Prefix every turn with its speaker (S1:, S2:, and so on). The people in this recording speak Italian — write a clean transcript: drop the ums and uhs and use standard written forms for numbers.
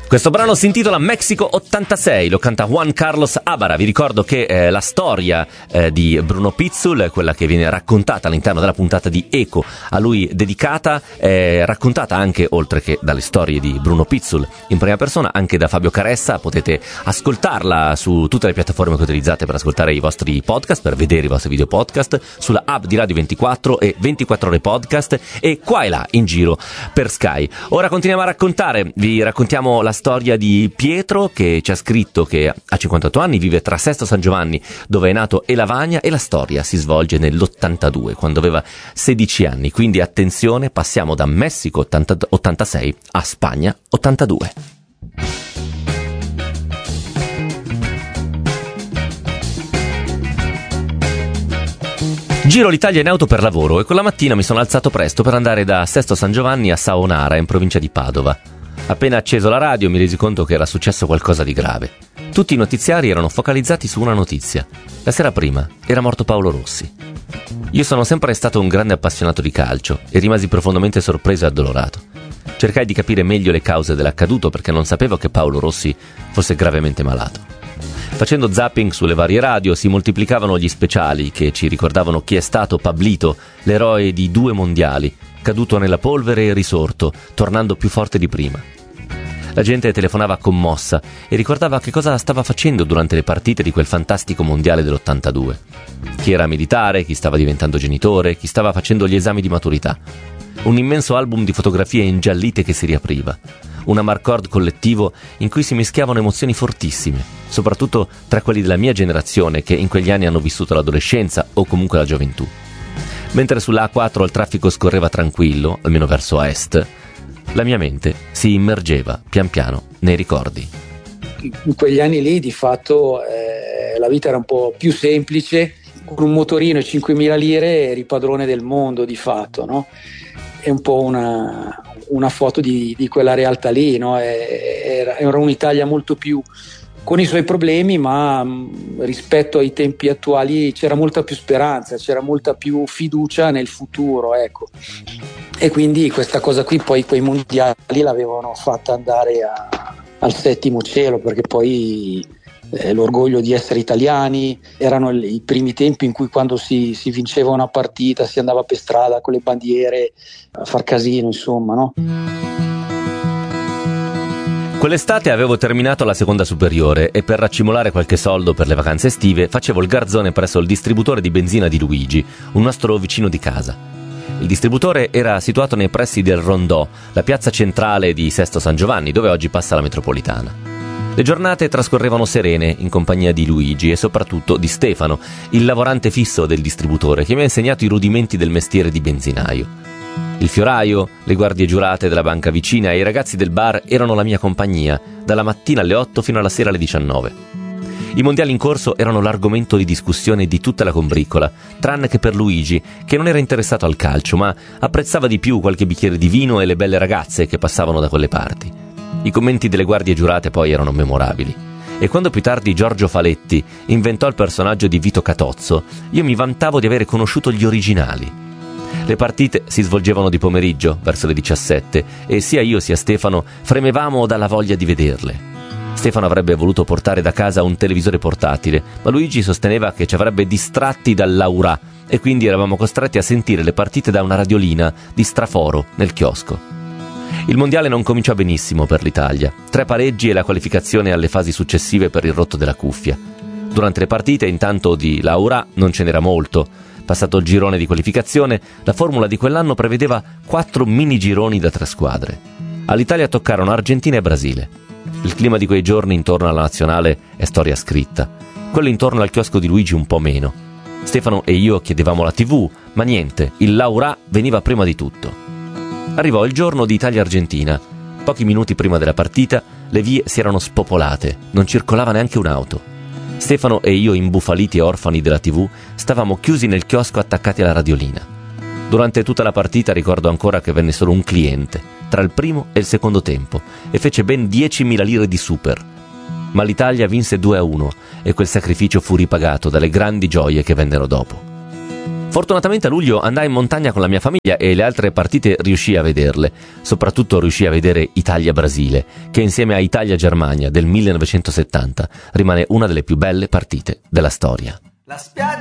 S1: Questo brano si intitola Mexico 86, lo canta Juan Carlos Abara. Vi ricordo che la storia di Bruno Pizzul, quella che viene raccontata all'interno della puntata di Eco a lui dedicata, raccontata anche, oltre che dalle storie di Bruno Pizzul in prima persona, anche da Fabio Caressa. Potete ascoltarla su tutte le piattaforme che utilizzate per ascoltare i vostri podcast, per vedere i vostri video podcast, sulla app di Radio 24 e 24 Ore Podcast e qua e là in giro per Sky. Ora continuiamo a raccontare, vi raccontiamo la storia di Pietro, che ci ha scritto che ha 58 anni, vive tra Sesto San Giovanni, dove è nato, e Lavagna, e la storia si svolge nell'82, quando aveva 16 anni. Quindi attenzione, passiamo da Messico 86 a Spagna 82. Giro l'Italia in auto per lavoro e quella mattina mi sono alzato presto per andare da Sesto San Giovanni a Saonara, in provincia di Padova. Appena acceso la radio mi resi conto che era successo qualcosa di grave. Tutti i notiziari erano focalizzati su una notizia. La sera prima era morto Paolo Rossi. Io sono sempre stato un grande appassionato di calcio e rimasi profondamente sorpreso e addolorato. Cercai di capire meglio le cause dell'accaduto perché non sapevo che Paolo Rossi fosse gravemente malato. Facendo zapping sulle varie radio si moltiplicavano gli speciali che ci ricordavano chi è stato Pablito, l'eroe di 2 mondiali, caduto nella polvere e risorto, tornando più forte di prima. La gente telefonava commossa e ricordava che cosa stava facendo durante le partite di quel fantastico mondiale dell'82. Chi era militare, chi stava diventando genitore, chi stava facendo gli esami di maturità. Un immenso album di fotografie ingiallite che si riapriva. Un amarcord collettivo in cui si mischiavano emozioni fortissime, soprattutto tra quelli della mia generazione che in quegli anni hanno vissuto l'adolescenza o comunque la gioventù. Mentre sulla A4 il traffico scorreva tranquillo, almeno verso est, la mia mente si immergeva pian piano nei ricordi.
S2: In quegli anni lì di fatto la vita era un po' più semplice, con un motorino e 5.000 lire eri padrone del mondo di fatto, no? È un po' una foto di quella realtà lì, no? Era un'Italia molto più con i suoi problemi, ma rispetto ai tempi attuali c'era molta più speranza, c'era molta più fiducia nel futuro, ecco. E quindi questa cosa qui, poi quei mondiali l'avevano fatta andare al settimo cielo, perché poi l'orgoglio di essere italiani, erano i primi tempi in cui quando si vinceva una partita si andava per strada con le bandiere a far casino, insomma, no?
S1: Quell'estate avevo terminato la seconda superiore e per raccimolare qualche soldo per le vacanze estive facevo il garzone presso il distributore di benzina di Luigi, un nostro vicino di casa. Il distributore era situato nei pressi del Rondò, la piazza centrale di Sesto San Giovanni, dove oggi passa la metropolitana. Le giornate trascorrevano serene in compagnia di Luigi e soprattutto di Stefano, il lavorante fisso del distributore che mi ha insegnato i rudimenti del mestiere di benzinaio. Il fioraio, le guardie giurate della banca vicina e i ragazzi del bar erano la mia compagnia, dalla mattina alle 8 fino alla sera alle 19. I mondiali in corso erano l'argomento di discussione di tutta la combriccola, tranne che per Luigi, che non era interessato al calcio, ma apprezzava di più qualche bicchiere di vino e le belle ragazze che passavano da quelle parti. I commenti delle guardie giurate poi erano memorabili. E quando più tardi Giorgio Faletti inventò il personaggio di Vito Catozzo, io mi vantavo di avere conosciuto gli originali. Le partite si svolgevano di pomeriggio, verso le 17, e sia io sia Stefano fremevamo dalla voglia di vederle. Stefano avrebbe voluto portare da casa un televisore portatile, ma Luigi sosteneva che ci avrebbe distratti dall'aurà e quindi eravamo costretti a sentire le partite da una radiolina di straforo nel chiosco. Il mondiale non cominciò benissimo per l'Italia. 3 pareggi e la qualificazione alle fasi successive per il rotto della cuffia. Durante le partite, intanto, di Laura non ce n'era molto. Passato il girone di qualificazione, la formula di quell'anno prevedeva 4 mini gironi da 3 squadre. All'Italia toccarono Argentina e Brasile. Il clima di quei giorni intorno alla nazionale è storia scritta. Quello intorno al chiosco di Luigi un po' meno. Stefano e io chiedevamo la TV, ma niente, il Laura veniva prima di tutto. Arrivò il giorno di Italia-Argentina. Pochi minuti prima della partita, le vie si erano spopolate, non circolava neanche un'auto. Stefano e io, imbufaliti e orfani della TV, stavamo chiusi nel chiosco attaccati alla radiolina. Durante tutta la partita ricordo ancora che venne solo un cliente, tra il primo e il secondo tempo, e fece ben 10.000 lire di super. Ma l'Italia vinse 2-1 e quel sacrificio fu ripagato dalle grandi gioie che vennero dopo. Fortunatamente a luglio andai in montagna con la mia famiglia e le altre partite riuscii a vederle. Soprattutto riuscii a vedere Italia-Brasile, che insieme a Italia-Germania del 1970 rimane una delle più belle partite della storia.